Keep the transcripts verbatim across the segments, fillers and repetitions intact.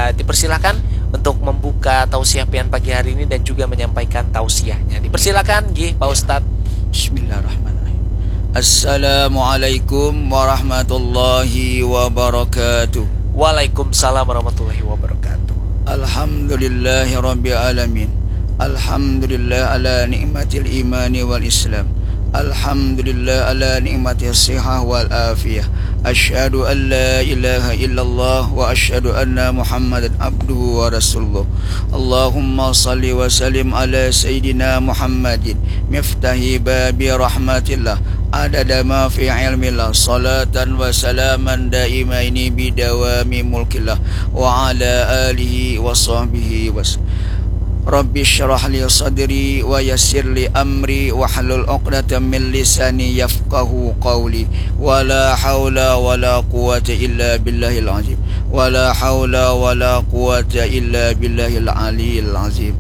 uh, dipersilakan untuk membuka tausiah pian pagi hari ini dan juga menyampaikan tausiahnya. Dipersilakan nggih Pak Ustadz. Bismillahirrahmanirrahim. Assalamualaikum warahmatullahi wabarakatuh. Waalaikumsalam warahmatullahi wabarakatuh. Alhamdulillahi rabbil alamin. Alhamdulillah ala ni'matil imani wal islam. Alhamdulillah ala ni'matis sihah wal afiyah. Asyhadu an la ilaha illallah wa asyhadu anna Muhammadan abduhu wa rasuluh. Allahumma salli wa sallim ala sayyidina Muhammadin miftahi babi rahmatillah adada ma fi ilmillah salatan wa salaman daimaini bidawami mulkillah wa ala alihi wa sahbihi wa Rabbi syrah li sadri wa yassir li amri wa halul uqdatan min lisani yafqahu qawli wa la hawla wa la quwwata illa billahil azim wa la hawla wa la quwwata illa billahil aliyil azim.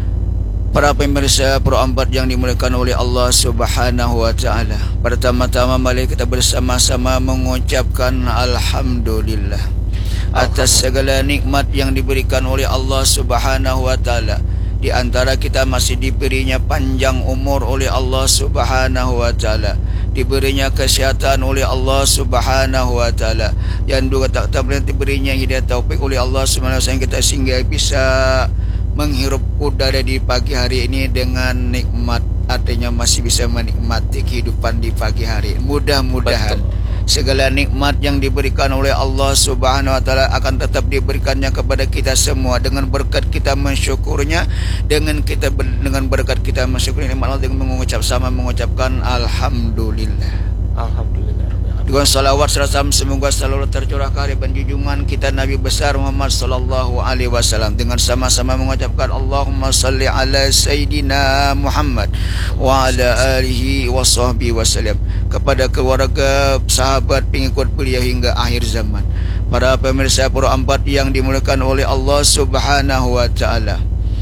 Para pemirsa perambat yang dimuliakan oleh Allah Subhanahu wa taala, pertama-tama mari kita bersama-sama mengucapkan alhamdulillah atas segala nikmat yang diberikan oleh Allah Subhanahu wa taala. Di antara kita masih diberinya panjang umur oleh Allah Subhanahu wa taala, diberinya kesehatan oleh Allah Subhanahu wa taala, yang juga tak tak diberinya hidayah taufik oleh Allah Subhanahu wa taala, kita sehingga bisa menghirup udara di pagi hari ini dengan nikmat, artinya masih bisa menikmati kehidupan di pagi hari. Mudah-mudahan segala nikmat yang diberikan oleh Allah Subhanahu wa taala akan tetap diberikannya kepada kita semua dengan berkat kita mensyukurnya, dengan kita dengan berkat kita mensyukuri nikmat Allah dengan mengucap sama mengucapkan alhamdulillah. Alhamdulillah. Dengan salawat serta salam semoga selalu tercurah ke hadirat junjungan kita Nabi besar Muhammad sallallahu alaihi wasallam, dengan sama-sama mengucapkan Allahumma salli ala sayyidina Muhammad wa ala alihi wa sahbihi wasallam, kepada keluarga, sahabat, pengikut beliau hingga akhir zaman. Para pemirsa perambat yang dimuliakan oleh Allah Subhanahu wa taala,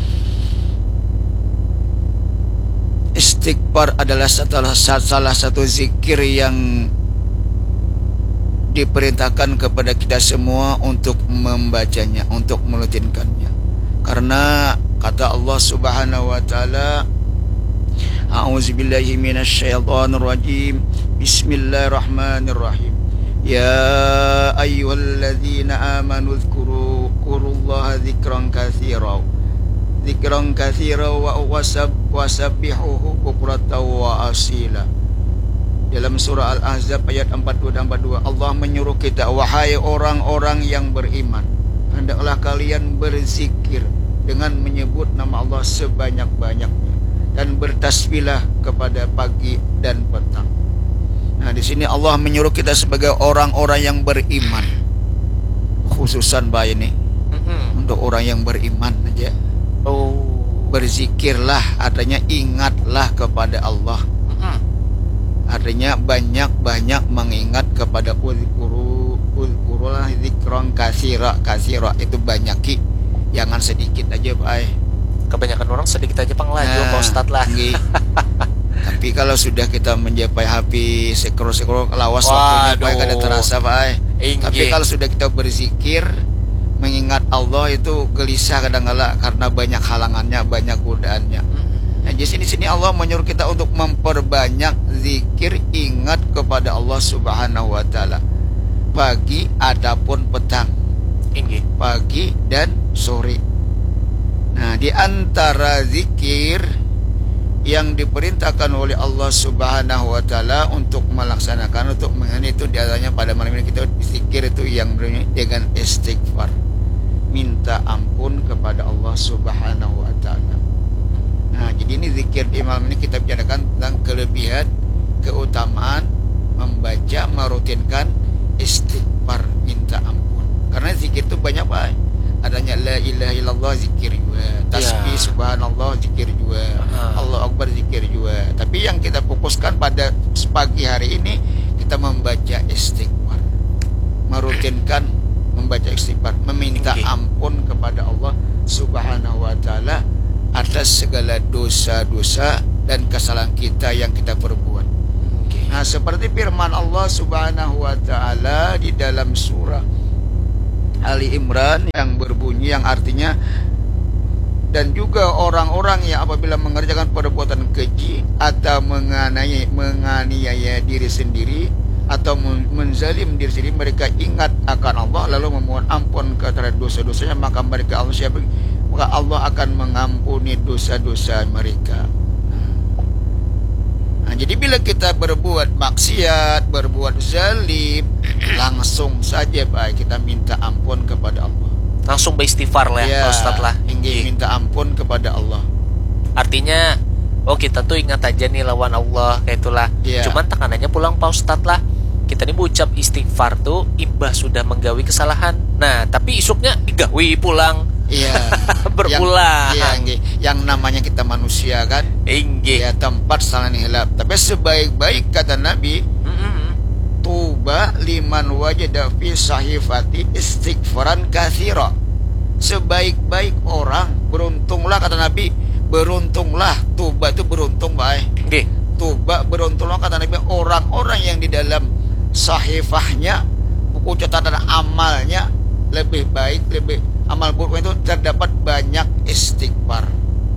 istighfar adalah salah, salah satu zikir yang diperintahkan kepada kita semua untuk membacanya, untuk melutinkannya. Karena kata Allah Subhanahu wa taala, a'udzubillahi minasyaitonir rajim. Bismillahirrahmanirrahim. Ya ayyuhalladzina amanu dzkuru qurullaha dzikran katsiran. Dzikran katsiran wa wasab wasabbihuhu bukratan wa asila. Dalam surah Al-Ahzab ayat empat puluh dan empat puluh dua, Allah menyuruh kita, wahai orang-orang yang beriman, hendaklah kalian berzikir dengan menyebut nama Allah sebanyak-banyaknya dan bertasbihlah kepada pagi dan petang. Nah, di sini Allah menyuruh kita sebagai orang-orang yang beriman, khususan baik ini mm-hmm. untuk orang yang beriman aja. Oh, berzikirlah, artinya ingatlah kepada Allah. Artinya banyak-banyak mengingat kepada uzkuru uzkurulah zikran katsira. Katsira itu banyak ki, jangan sedikit aja Pak. Kebanyakan orang sedikit aja pengelaju nah, Pak Ustadz lah. Tapi kalau sudah kita menjapai H P sekro-sekro lawas waktunya Pak, kada terasa Pak. Tapi kalau sudah kita berzikir mengingat Allah itu gelisah kadang-kala karena banyak halangannya, banyak godaannya. Nah, di sini sini Allah menyuruh kita untuk memperbanyak zikir, ingat kepada Allah Subhanahu wa taala. Pagi ataupun petang. Ini pagi dan sore. Nah, di antara zikir yang diperintahkan oleh Allah Subhanahu wa taala untuk melaksanakan, untuk mengenai itu di antaranya pada malam ini kita zikir itu yang dengan istighfar. Minta ampun kepada Allah Subhanahu wa taala. Nah, jadi ini zikir di malam ini kita bicarakan tentang kelebihan, keutamaan membaca, merutinkan istighfar, minta ampun. Karena zikir itu banyak Pak. Adanya la ilaha illallah zikir juga, tasbih ya. Subhanallah zikir juga, uh-huh. Allah Akbar zikir juga. Tapi yang kita fokuskan pada pagi hari ini, kita membaca istighfar, merutinkan membaca istighfar, meminta okay. ampun kepada Allah Subhanahu wa taala atas segala dosa-dosa dan kesalahan kita yang kita perbuat. Okay. Nah, seperti firman Allah Subhanahu wa taala di dalam surah Ali Imran yang berbunyi yang artinya, dan juga orang-orang yang apabila mengerjakan perbuatan keji atau menganiaya, menganiaya diri sendiri atau menzalim diri sendiri, mereka ingat akan Allah lalu memohon ampun terhadap dosa-dosanya, maka mereka Allah siapa maka Allah akan mengampuni dosa-dosa mereka. Nah, jadi bila kita berbuat maksiat, berbuat zalim, langsung saja baik kita minta ampun kepada Allah. Langsung beristighfar lah ya, Ya, Pak Ustadz lah. ingin minta ampun kepada Allah. Artinya, oh kita tuh ingat aja nih lawan Allah, kayak itulah. Ya. Cuman tekanannya pulang Pak Ustadz lah. Kita nih berucap istighfar tuh imbah sudah menggawi kesalahan. Nah, tapi isuknya digawi pulang. Iya. Berpulang. Yang, iya, nggih. Yang namanya kita manusia kan. Inggih. Ya, tempat salah hilap. Tapi sebaik-baik kata Nabi, Mm-mm. tuba liman wajada fi sahifati istighfaran katsira. Sebaik-baik orang, beruntunglah kata Nabi, beruntunglah. Tuba itu beruntung, baik. Inggih. Tuba beruntunglah kata Nabi orang-orang yang di dalam sahifahnya, buku catatan amalnya lebih baik, lebih amal buruk itu terdapat banyak istighfar.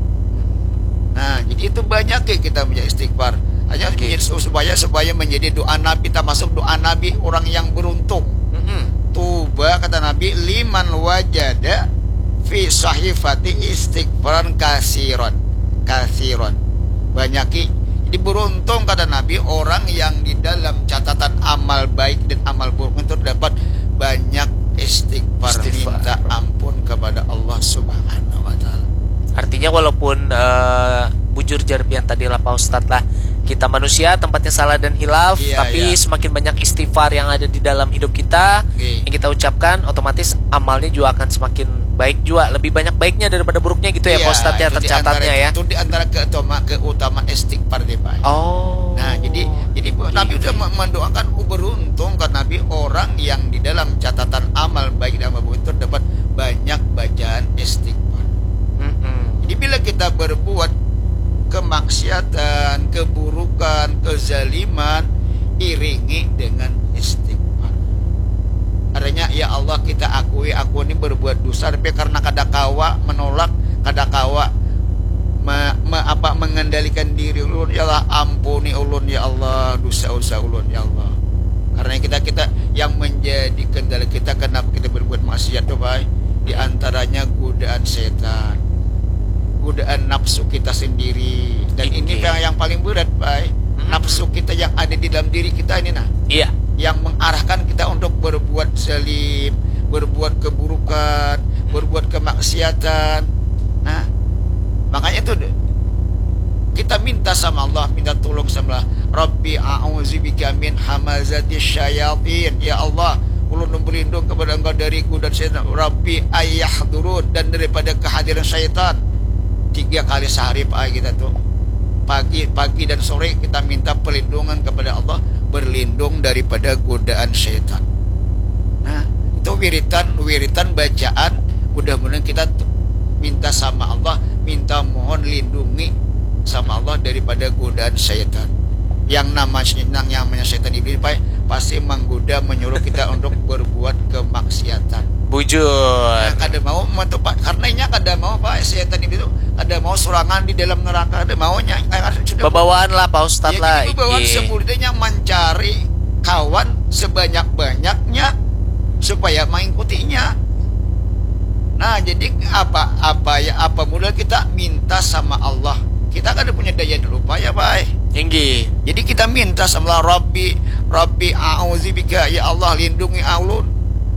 Nah, jadi itu banyak ya kita punya istighfar. Hanya Oke. supaya supaya menjadi doa Nabi, termasuk doa Nabi orang yang beruntung. Mm-mm. Tuba kata Nabi liman wajada fi sahifati istighfaran kasiron. Kasiron. Banyaki. Jadi beruntung kata Nabi orang yang di dalam catatan amal baik dan amal buruk itu terdapat banyak istighfar, Istighfar. minta ampun kepada Allah Subhanahu wa taala. Artinya walaupun eh, bujur jarbian tadi lah Pak Ustadz lah, kita manusia tempatnya salah dan hilaf, Iya, tapi iya. semakin banyak istighfar yang ada di dalam hidup kita, Oke. yang kita ucapkan, otomatis amalnya juga akan semakin baik juga, lebih banyak baiknya daripada buruknya gitu ya Iya, Pak Ustadz ya, itu di tercatatnya antara- ya. Itu di antara keutamaan keutamaan istighfar deh, Pak. Oh. Nah, jadi jadi Nabi sudah mendoakan beruntung kan Nabi orang yang di dalam catatan amal baik dan amal buruk itu terdapat banyak bacaan istighfar. Mm-mm. Jadi bila kita berbuat kemaksiatan, keburukan, kezaliman, iringi dengan istighfar. Artinya ya Allah kita akui aku ini berbuat dosa, tapi karena kadakawa menolak, kadakawa me, me, apa mengendalikan diri ulun, ya Allah ampuni ulun ya Allah dosa-dosa ulun ya Allah. Karena kita kita yang menjadi kendala kita kenapa kita berbuat maksiat tuh Pak? Di antaranya godaan setan, godaan nafsu kita sendiri, dan ini Oke. yang paling berat Pak. Nafsu kita yang ada di dalam diri kita ini nah, Iya. yang mengarahkan kita untuk berbuat zalim, berbuat keburukan, berbuat kemaksiatan. Nah, makanya itu kita minta sama Allah, minta tolong sama Allah. Rabbi a'udzubika min hamazati syayatin. Ya Allah, ulun berlindung kepada Engkau dari godaan syaitan. Rabbi ayyahdurun, dan daripada kehadiran syaitan. Tiga kali sehari Pak kita tuh. Pagi, pagi dan sore kita minta perlindungan kepada Allah, berlindung daripada godaan syaitan. Nah, itu wiritan, wiritan bacaan. Mudah-mudahan kita minta sama Allah, minta mohon lindungi sama Allah daripada godaan syaitan. Yang namanya yang namanya syaitan iblis pasti menggoda, menyuruh kita untuk berbuat kemaksiatan. Bujur. Nah, kada mau mantu Pak, karenanya kada mau Pak setan itu kada mau serangan di dalam neraka, kada maunya sudah Pembawaan lah Pak Ustadz lah. ya, bawaan Iya. sebudayanya mencari kawan sebanyak-banyaknya supaya mengikutinya. Nah, jadi apa apa ya apa mula kita minta sama Allah. Kita kada punya daya dulu Pak ya Pak. Tinggi. Jadi kita minta sama Allah, Rabbi Rabbi a'udzubika ya Allah lindungi ulun.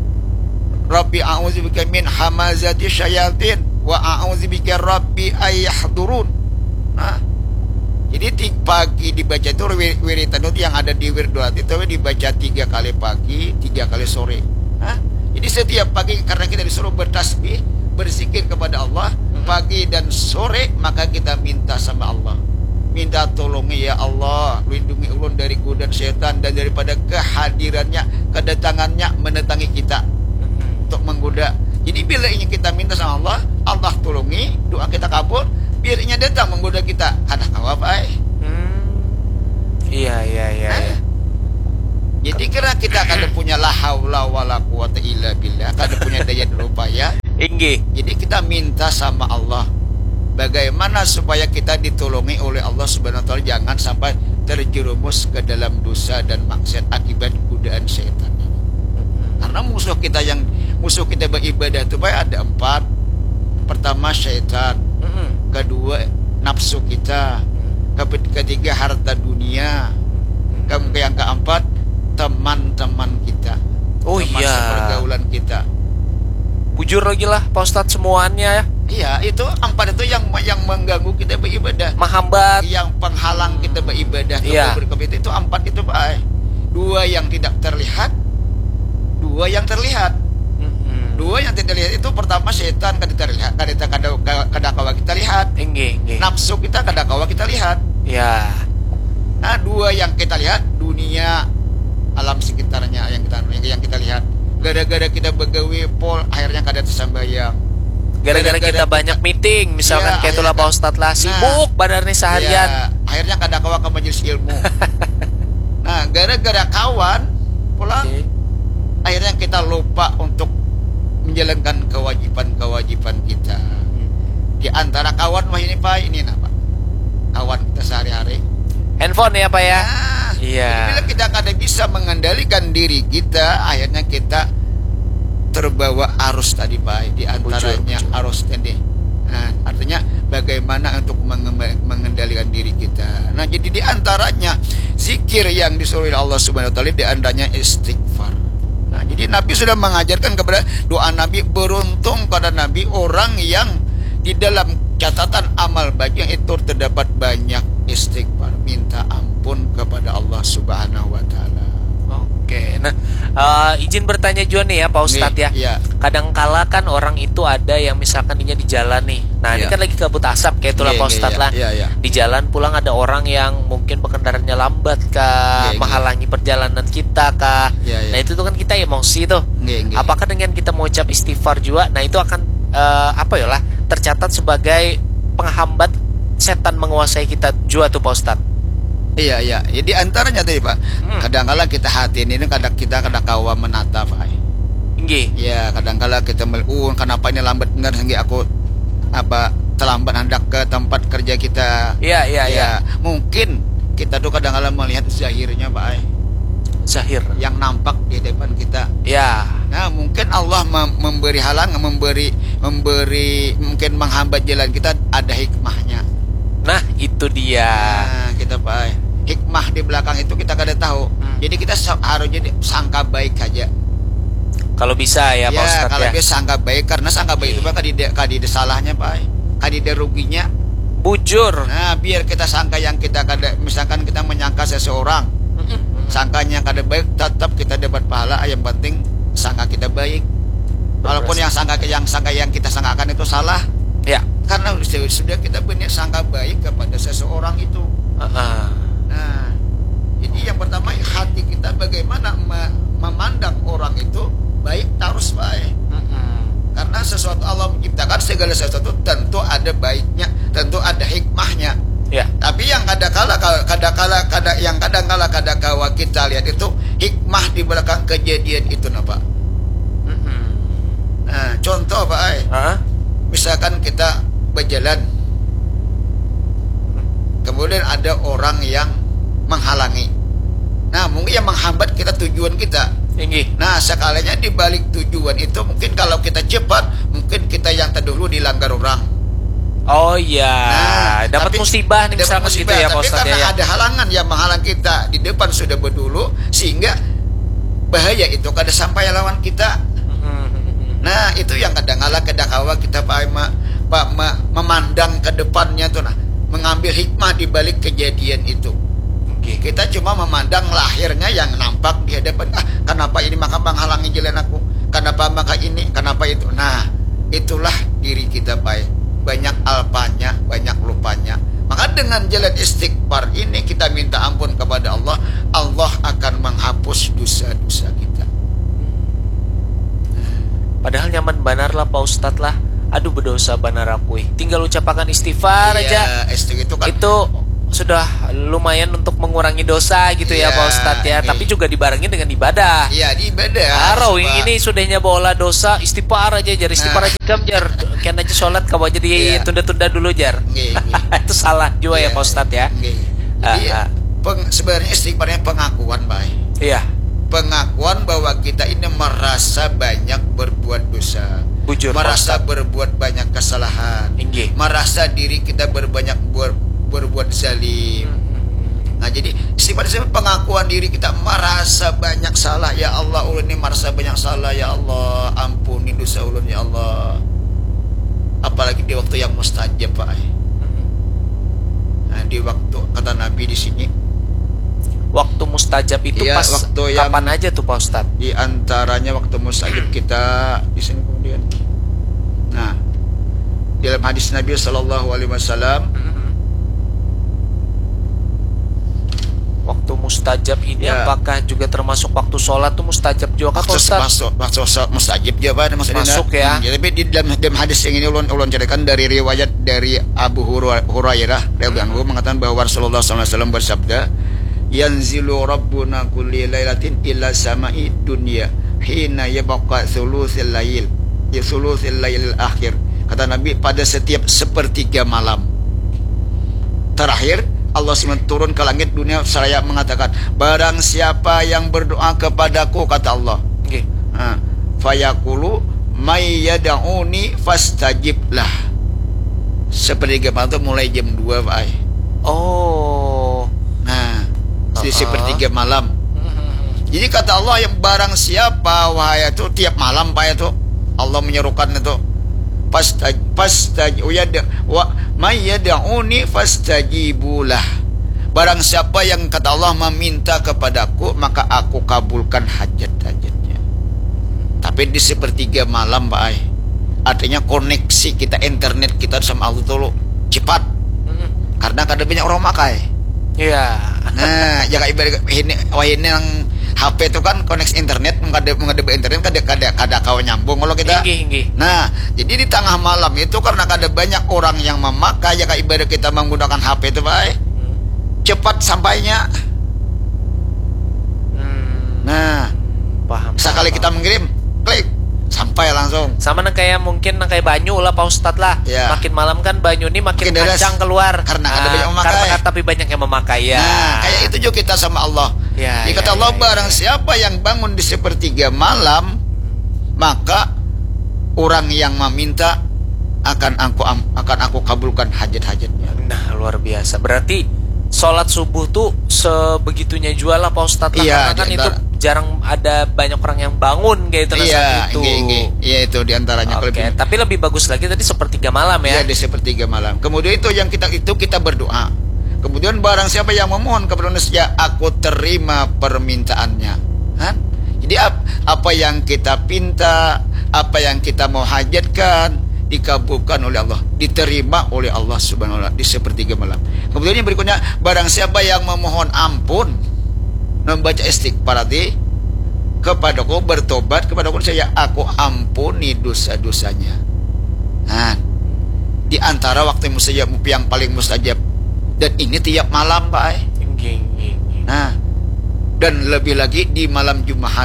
Rabbi a'udzubika min hamazati syayatin wa a'udzubika Rabbi ayyahdurun. Nah, jadi tiga pagi dibaca itu wiritan itu yang ada di wirdoat itu dibaca tiga kali pagi, tiga kali sore. Nah, jadi setiap pagi karena kita disuruh bertasbih, berzikir kepada Allah pagi dan sore, maka kita minta sama Allah. Minta tolongi ya Allah, lindungi ulun dari godaan setan dan daripada kehadirannya, kedatangannya mendatangi kita untuk menggoda. Jadi bila ingin kita minta sama Allah, Allah tolongi, doa kita kabul, biarnya datang menggoda kita. Ada apa? Hmm. Iya iya iya. iya. Jadi kira kita kada punya la haula wala quwata illa billah, kada punya daya dan upaya. Inggih. Jadi kita minta sama Allah bagaimana supaya kita ditolongi oleh Allah Subhanahu wa taala, jangan sampai terjerumus ke dalam dosa dan maksiat akibat godaan setan. Karena musuh kita yang musuh kita beribadah itu baik ada empat. Pertama syaitan, kedua nafsu kita, ketiga harta dunia, yang keempat teman-teman kita, oh teman iya, pergaulan kita. Bujur lagi lah Pak Ustadz semuanya ya. Iya, itu empat itu yang yang mengganggu kita beribadah, menghambat, yang penghalang kita beribadah, iya. Berkebit itu empat itu Pak. Dua yang tidak terlihat, dua yang terlihat. Mm-hmm. Dua yang tidak terlihat itu pertama setan kada terlihat, kada kada kada kawa kita lihat. Inggih, inggih. Nafsu kita kada kawa kita lihat. Ya. Nah, dua yang kita lihat, dunia, alam sekitarnya yang kita yang kita lihat. Gara-gara kita begawi pol akhirnya kada tersambayang. Gara-gara kita banyak meeting, misalkan ya, kayak itulah Pak Ustadz lah, sibuk nah, badannya seharian. Ya, akhirnya kada kawa ke majelis ilmu. Nah, gara-gara kawan pulang, okay. Akhirnya kita lupa untuk menjalankan kewajiban-kewajiban kita. Di antara kawan mah ini Pak, ini apa? Kawan kita sehari-hari. Handphone ya Pak ya? Nah, iya. Bila kita kada bisa mengendalikan diri kita, akhirnya kita terbawa arus tadi Pak. Di antaranya bujur, bujur. arus tadi. Nah, artinya bagaimana untuk mengendalikan diri kita. Nah, jadi di antaranya zikir yang disuruh oleh Allah Subhanahu wa taala, di antaranya istighfar. Nah, jadi Nabi sudah mengajarkan kepada doa Nabi, beruntung pada Nabi orang yang di dalam catatan amal baik yang itu terdapat banyak istighfar, minta ampun kepada Allah Subhanahu wa taala. Oke. Nah, uh, izin bertanya juga nih ya Pak Ustadz ya. Iya. Kadang-kala kan orang itu ada yang misalkan dia di jalan nih. Nah, iya. Ini kan lagi kabut asap kayak itulah Pak Ustadz lah. Iya, iya. Di jalan pulang ada orang yang mungkin berkendaranya lambat kah, iya, menghalangi iya. perjalanan kita kah. Iya, iya. Nah, itu tuh kan kita emosi tuh. Iya, iya. Apakah dengan kita mengucap istighfar juga, nah itu akan uh, apa ya lah tercatat sebagai penghambat setan menguasai kita juga tuh Pak Ustadz? Iya, iya. Ya, di antaranya tadi Pak, hmm. kadang-kala kita hati ini kadang kita kadang kawa menata Pak. Nggih. Ya, kadang-kala kita melihat, kenapa ini lambat benar sehingga aku apa terlambat hendak ke tempat kerja kita. Iya, iya, iya. Ya, mungkin kita tuh kadang-kala melihat zahirnya Pak. Zahir yang nampak di depan kita. Ya. Nah, mungkin Allah mem memberi halang, memberi memberi mungkin menghambat jalan kita, ada hikmahnya. Nah, itu dia. Nah, kita Pak, hikmah di belakang itu kita kada tahu. Hmm. Jadi kita harusnya sangka baik aja. Kalau bisa ya, Pak Ustadz ya. Kalau bisa sangka baik, karena sangka baik itu Pak kadide kadide salahnya Pak, kadide ruginya. Bujur. Nah, biar kita sangka yang kita kada, misalkan kita menyangka seseorang, hmm. sangkanya kada baik, tetap kita dapat pahala. Yang penting sangka kita baik. Walaupun yang sangka yang sangka yang kita sangkakan itu salah. Ya. Karena sudah kita benar sangka baik kepada seseorang itu. Uh-uh. Nah, jadi yang pertama hati kita bagaimana memandang orang itu baik terus baik. Uh-uh. Karena sesuatu Allah menciptakan segala sesuatu tentu ada baiknya, tentu ada hikmahnya. Ya. Tapi yang kadang-kala kadang-kala kadang yang kadang-kala kadang-kala kita lihat itu hikmah di belakang kejadian itu, napa? Uh-uh. Nah, contoh Pak, uh-huh. misalkan kita berjalan, kemudian ada orang yang menghalangi. Nah, mungkin yang menghambat kita tujuan kita. Tinggi. Nah, sekalinya di balik tujuan itu mungkin kalau kita cepat, mungkin kita yang terdahulu dilanggar orang. Oh iya, nah, dapat musibah nih misalnya gitu ya Pak Ustadz. Tapi karena ya. ada halangan yang menghalang kita di depan sudah berdulu, sehingga bahaya itu kada sampai lawan kita. Nah, itu yang kadang-kala kadang-kala kita Pak Ma, Pak Ma, memandang ke depannya tuh, nah, mengambil hikmah di balik kejadian itu. Okay. Kita cuma memandang lahirnya yang nampak di hadapan. Ah, kenapa ini maka menghalangi jalan aku? Kenapa maka ini? Kenapa itu? Nah, itulah diri kita Pak. Banyak alpanya, banyak lupanya. Maka dengan jalan istighfar ini kita minta ampun kepada Allah, Allah akan menghapus dosa-dosa kita. Padahal nyaman benar lah Pak Ustadz lah. Aduh berdosa benar aku. Tinggal ucapakan istighfar iya, aja. Itu, kan. Itu sudah lumayan untuk mengurangi dosa gitu ya, ya Pak Ustadz ya. Okay. Tapi juga dibarengi dengan ibadah. Iya, di ibadah. Aro ini sudahnya bola dosa istighfar aja jar, istighfar aja kam jar. Kan aja sholat kau aja ditunda-tunda dulu jar. Okay, okay. Itu salah juga yeah. ya Pak Ustadz ya. Okay. Jadi uh, uh. Peng, sebenarnya istighfarnya pengakuan, Pak. Iya. Pengakuan bahwa kita ini merasa banyak berbuat dosa. Bujur, merasa berbuat banyak kesalahan. Inggih. Merasa diri kita berbanyak ber, berbuat zalim. Hmm. Nah, jadi istighfar itu pengakuan diri kita merasa banyak salah. Ya Allah, ulun ini merasa banyak salah. Ya Allah, ampuni dosa ulun ya Allah. Apalagi di waktu yang mustajab, Pak. Nah, di waktu kata Nabi di sini, waktu mustajab itu ya, pas waktu kapan aja tuh Pak Ustadz? Di antaranya waktu mustajab kita di sini kemudian. Nah, dalam hadis Nabi Sallallahu Alaihi Wasallam, waktu mustajab ini ya. Apakah juga termasuk waktu sholat tuh mustajab juga Pak Ustadz? Masuk, masuk mustajab juga Pak. Masuk ya. Hmm, tapi di dalam, dalam hadis yang ini ulun ulun ceritakan dari riwayat dari Abu Hurairah radhiyallahu anhu mengatakan bahwa Rasulullah Sallallahu Alaihi Wasallam bersabda, yanzilu rabbuna kulli lailatin ila sama'i dunya hina yabqa thuluthil lail ya thuluthil lail akhir. Kata Nabi, pada setiap sepertiga malam terakhir Allah SWT turun ke langit dunia seraya mengatakan, barang siapa yang berdoa kepadaku, kata Allah, okay. Nah, fayaqulu may yad'uni fastajib lah. Sepertiga malam itu mulai jam dua, Pak. Oh. Nah, di sepertiga malam. Jadi kata Allah, yang barang siapa wahai itu tiap malam Pak itu Allah menyerukan itu fastaj fastaj uyad wa may yad'uni fastajibulah. Barang siapa yang kata Allah meminta kepadaku, maka aku kabulkan hajat-hajatnya. Tapi di sepertiga malam Pak, artinya koneksi kita internet kita sama Allah itu cepat. Karena kadang banyak orang makai. Iya. Nah, jaga ibarat ini wah ini yang H P itu kan koneksi internet, menghadap menghadap internet kada kada kada kau nyambung kalau kita. Inggi, inggi. Nah, jadi di tengah malam itu karena kada banyak orang yang memakai, jaga ibarat kita menggunakan H P itu, Pak. Hmm. Cepat sampainya. Hmm. Nah, paham. Sekali paham. Kita mengirim, klik sampai langsung. Sama nang kayak mungkin nang kayak banyu lah Pak Ustadz lah. Ya. Makin malam kan banyu ini makin, makin kencang keluar. Karena nah, ada banyak yang memakai. Karena tapi banyak yang memakai ya. Nah, kayak itu juga kita sama Allah. Ya, ya, kata Allah, ya, barang ya. Siapa yang bangun di sepertiga malam, maka orang yang meminta akan aku akan aku kabulkan hajat-hajatnya. Nah, luar biasa. Berarti sholat subuh tuh sebegitunya juga lah Pak Ustadz. Iya, karena kan itu jarang ada banyak orang yang bangun kayak itu. Iya, itu. Iya, itu diantaranya. Oke, okay. Tapi lebih bagus lagi tadi sepertiga malam ya. Iya, di sepertiga malam. Kemudian itu yang kita itu kita berdoa. Kemudian barang siapa yang memohon kepada manusia, aku terima permintaannya. Hah? Jadi apa yang kita pinta, apa yang kita mau hajatkan, dikabulkan oleh Allah, diterima oleh Allah Subhanahu wa taala di sepertiga malam. Kemudian yang berikutnya, barang siapa yang memohon ampun, membaca istighfar tadi kepadaku, bertobat kepadaku, saya aku ampuni dosa-dosanya. Nah, di antara waktu mustajab yang paling mustajab, dan ini tiap malam Pak. Nah, dan lebih lagi di malam Jumat.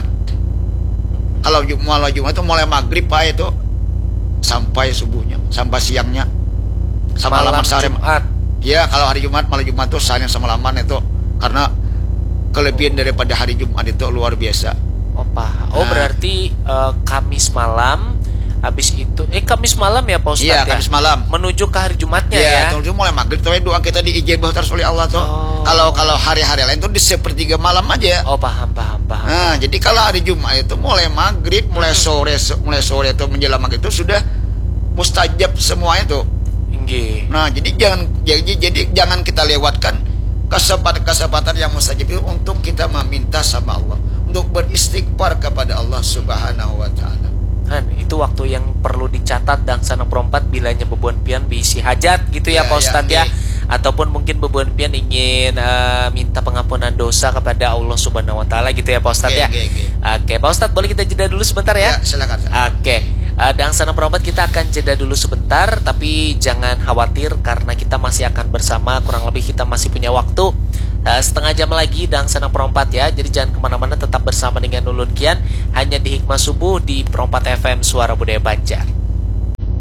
Kalau malam Jumat itu mulai maghrib Pak itu sampai subuhnya, sampai siangnya, sama malam Jumat. Ya, kalau hari Jumat, malam Jumat itu saling sama laman itu karena kelebihan daripada hari Jumat itu luar biasa. Oh, paham. Oh, nah, berarti uh, Kamis malam, habis itu eh Kamis malam ya Pak Ustadz. Iya, ya? Kamis malam. Menuju ke hari Jumatnya ya. Iya, itu mulai maghrib tuh doa kita diijabah terus oleh Allah tuh. Oh. Kalau kalau hari-hari lain tuh di sepertiga malam aja. Oh, paham, paham, paham. Nah, jadi kalau hari Jumat itu mulai maghrib, mulai sore, mulai sore itu menjelang maghrib itu sudah mustajab semua itu. Inggih. Nah, jadi jangan jadi, jadi jangan kita lewatkan kesempatan-kesempatan yang mustajab itu untuk kita meminta sama Allah, untuk beristighfar kepada Allah Subhanahu wa taala. Kan itu waktu yang perlu dicatat dan sana perempat bilanya bebuan pian diisi hajat gitu ya, ya Pak Ustadz ya, ya. Ataupun mungkin bebuan pian ingin uh, minta pengampunan dosa kepada Allah Subhanahu wa taala gitu ya Pak Ustadz ya. Okay, okay, okay. Oke, Pak Ustadz boleh kita jeda dulu sebentar ya? Ya, silakan. Oke. uh, dan sana perompat kita akan jeda dulu sebentar, tapi jangan khawatir karena kita masih akan bersama, kurang lebih kita masih punya waktu uh, setengah jam lagi dan sana perompat ya. Jadi jangan kemana-mana, tetap bersama dengan Ulun Kian hanya di Hikmah Subuh di Perompat F M Suara Budaya Banjar.